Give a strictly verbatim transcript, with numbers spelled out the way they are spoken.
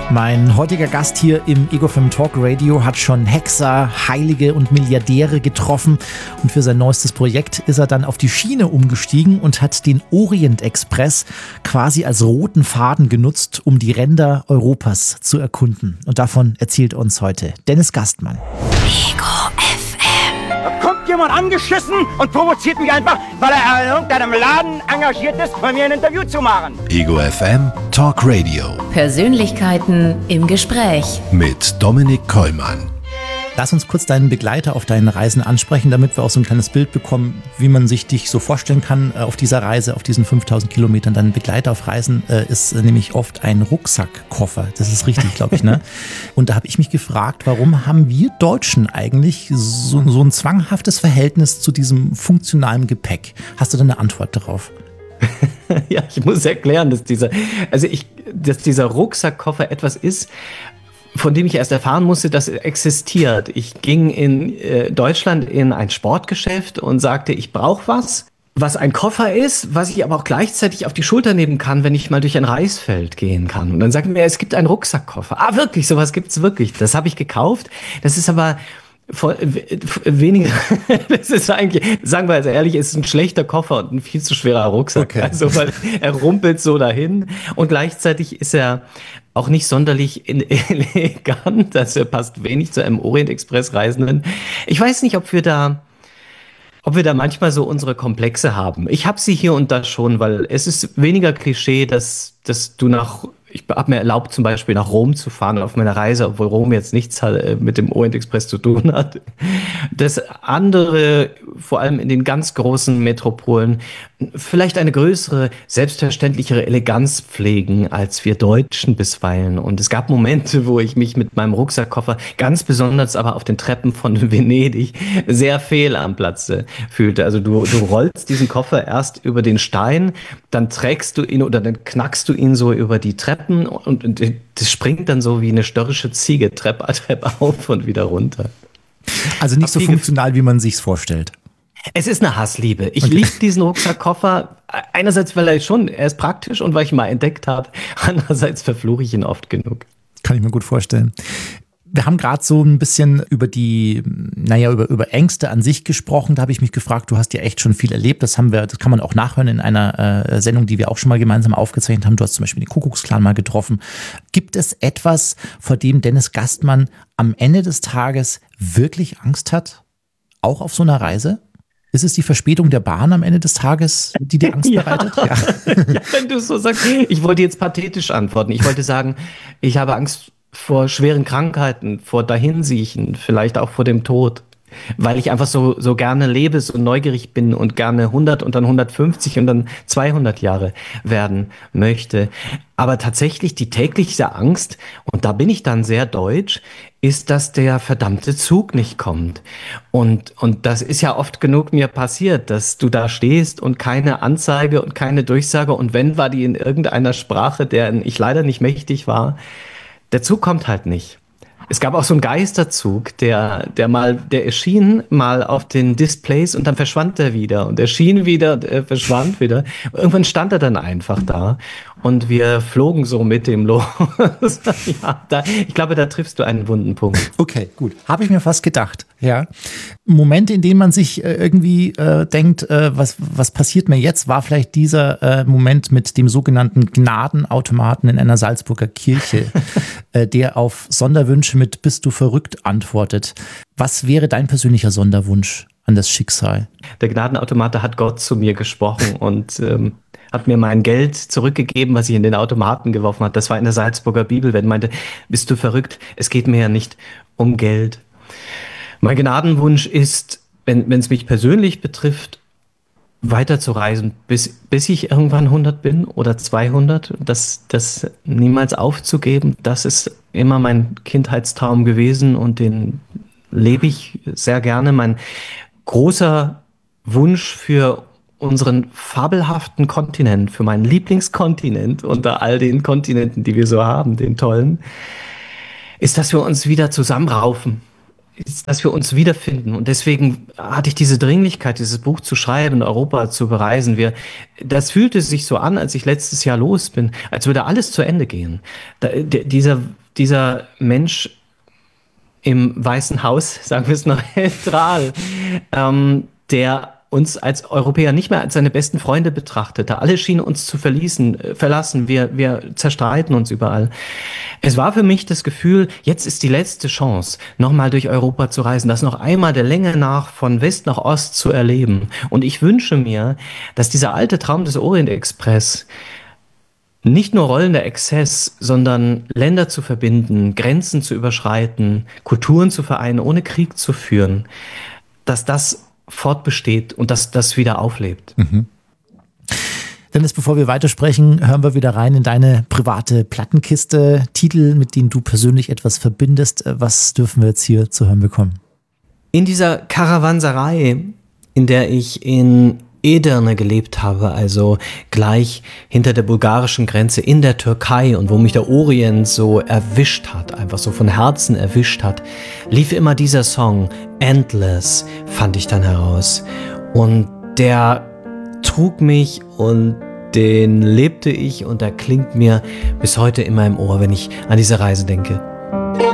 Mein heutiger Gast hier im Ego F M Talk Radio hat schon Hexer, Heilige und Milliardäre getroffen und für sein neuestes Projekt ist er dann auf die Schiene umgestiegen und hat den Orient Express quasi als roten Faden genutzt, um die Ränder Europas zu erkunden. Und davon erzählt uns heute Dennis Gastmann. Ego F M. Da kommt jemand angeschissen und provoziert mich einfach, weil er in irgendeinem Laden engagiert ist, bei mir ein Interview zu machen. Ego F M Talk Radio. Persönlichkeiten im Gespräch. Mit Dominik Kollmann. Lass uns kurz deinen Begleiter auf deinen Reisen ansprechen, damit wir auch so ein kleines Bild bekommen, wie man sich dich so vorstellen kann auf dieser Reise, auf diesen fünftausend Kilometern. Dein Begleiter auf Reisen äh, ist nämlich oft ein Rucksackkoffer. Das ist richtig, glaube ich, ne? Und da habe ich mich gefragt, warum haben wir Deutschen eigentlich so, so ein zwanghaftes Verhältnis zu diesem funktionalen Gepäck? Hast du da eine Antwort darauf? Ja, ich muss erklären, dass dieser, also ich, dass dieser Rucksackkoffer etwas ist, von dem ich erst erfahren musste, dass er existiert. Ich ging in äh, Deutschland in ein Sportgeschäft und sagte, ich brauche was, was ein Koffer ist, was ich aber auch gleichzeitig auf die Schulter nehmen kann, wenn ich mal durch ein Reisfeld gehen kann. Und dann sagten wir, es gibt einen Rucksackkoffer. Ah, wirklich, sowas gibt's wirklich. Das habe ich gekauft. Das ist aber Vor, weniger, das ist eigentlich, sagen wir also ehrlich, es ist ein schlechter Koffer und ein viel zu schwerer Rucksack. Okay. Also, weil er rumpelt so dahin und gleichzeitig ist er auch nicht sonderlich elegant, also er passt wenig zu einem Orient Express Reisenden. Ich weiß nicht, ob wir da, ob wir da manchmal so unsere Komplexe haben. Ich habe sie hier und da schon, weil es ist weniger Klischee, dass, dass du nach Ich habe mir erlaubt, zum Beispiel nach Rom zu fahren auf meiner Reise, obwohl Rom jetzt nichts mit dem Orient Express zu tun hat. Das andere, vor allem in den ganz großen Metropolen, vielleicht eine größere, selbstverständlichere Eleganz pflegen als wir Deutschen bisweilen. Und es gab Momente, wo ich mich mit meinem Rucksackkoffer, ganz besonders aber auf den Treppen von Venedig, sehr fehl am Platze fühlte. Also du, du rollst diesen Koffer erst über den Stein, dann trägst du ihn oder dann knackst du ihn so über die Treppe und, und das springt dann so wie eine störrische Ziege Treppe, Treppe auf und wieder runter. Also nicht so funktional, wie man sich's vorstellt. Es ist eine Hassliebe. Ich Okay. liebe diesen Rucksackkoffer. Einerseits, weil er schon, er ist praktisch und weil ich ihn mal entdeckt habe. Andererseits verfluche ich ihn oft genug. Kann ich mir gut vorstellen. Wir haben gerade so ein bisschen über die, naja, über, über Ängste an sich gesprochen. Da habe ich mich gefragt, du hast ja echt schon viel erlebt. Das haben wir, das kann man auch nachhören in einer äh, Sendung, die wir auch schon mal gemeinsam aufgezeichnet haben. Du hast zum Beispiel den Kuckucksklan mal getroffen. Gibt es etwas, vor dem Dennis Gastmann am Ende des Tages wirklich Angst hat? Auch auf so einer Reise? Ist es die Verspätung der Bahn am Ende des Tages, die dir Angst Ja. bereitet? Ja. Ja, wenn du es so sagst. Ich wollte jetzt pathetisch antworten. Ich wollte sagen, ich habe Angst vor schweren Krankheiten, vor Dahinsiechen, vielleicht auch vor dem Tod. Weil ich einfach so, so gerne lebe, so neugierig bin und gerne hundert und dann hundertfünfzig und dann zweihundert Jahre werden möchte. Aber tatsächlich die tägliche Angst, und da bin ich dann sehr deutsch, ist, dass der verdammte Zug nicht kommt. Und, und das ist ja oft genug mir passiert, dass du da stehst und keine Anzeige und keine Durchsage und wenn, war die in irgendeiner Sprache, deren ich leider nicht mächtig war. Der Zug kommt halt nicht. Es gab auch so einen Geisterzug, der, der mal, der erschien mal auf den Displays und dann verschwand er wieder und erschien wieder und er verschwand wieder. Irgendwann stand er dann einfach da und wir flogen so mit dem los. Ja, da, ich glaube, da triffst du einen wunden Punkt. Okay, gut. Habe ich mir fast gedacht, ja. Momente, in denen man sich äh, irgendwie äh, denkt, äh, was, was passiert mir jetzt, war vielleicht dieser äh, Moment mit dem sogenannten Gnadenautomaten in einer Salzburger Kirche, äh, der auf Sonderwünsche mit "Bist du verrückt" antwortet. Was wäre dein persönlicher Sonderwunsch an das Schicksal? Der Gnadenautomat, da hat Gott zu mir gesprochen und ähm, hat mir mein Geld zurückgegeben, was ich in den Automaten geworfen hat. Das war in der Salzburger Bibel, wenn er meinte, bist du verrückt? Es geht mir ja nicht um Geld. Mein Gnadenwunsch ist, wenn es mich persönlich betrifft, weiterzureisen, bis, bis ich irgendwann hundert bin oder zweihundert, das, das niemals aufzugeben. Das ist immer mein Kindheitstraum gewesen und den lebe ich sehr gerne. Mein großer Wunsch für unseren fabelhaften Kontinent, für meinen Lieblingskontinent unter all den Kontinenten, die wir so haben, den tollen, ist, dass wir uns wieder zusammenraufen. ist, dass wir uns wiederfinden. Und deswegen hatte ich diese Dringlichkeit, dieses Buch zu schreiben, Europa zu bereisen. Wir, das fühlte sich so an, als ich letztes Jahr los bin, als würde alles zu Ende gehen. Da, der, dieser, dieser Mensch im Weißen Haus, sagen wir es noch neutral, ähm, der uns als Europäer nicht mehr als seine besten Freunde betrachtete. Alle schienen uns zu verließen, äh, verlassen. Wir, wir zerstreiten uns überall. Es war für mich das Gefühl, jetzt ist die letzte Chance, nochmal durch Europa zu reisen, das noch einmal der Länge nach von West nach Ost zu erleben. Und ich wünsche mir, dass dieser alte Traum des Orient-Express nicht nur rollender Exzess, sondern Länder zu verbinden, Grenzen zu überschreiten, Kulturen zu vereinen, ohne Krieg zu führen, dass das fortbesteht und dass das wieder auflebt. Mhm. Dennis, bevor wir weitersprechen, hören wir wieder rein in deine private Plattenkiste. Titel, mit denen du persönlich etwas verbindest. Was dürfen wir jetzt hier zu hören bekommen? In dieser Karawanserei, in der ich in Edirne gelebt habe, also gleich hinter der bulgarischen Grenze in der Türkei und wo mich der Orient so erwischt hat, einfach so von Herzen erwischt hat, lief immer dieser Song, Endless, fand ich dann heraus. Und der trug mich und den lebte ich und der klingt mir bis heute immer im Ohr, wenn ich an diese Reise denke.